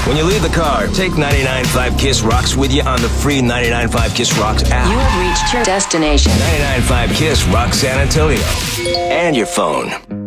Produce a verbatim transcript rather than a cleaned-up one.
When you leave the car, take ninety-nine point five Kiss Rocks with you on the free ninety-nine point five Kiss Rocks app. You have reached your destination. ninety-nine point five Kiss Rocks San Antonio. And your phone.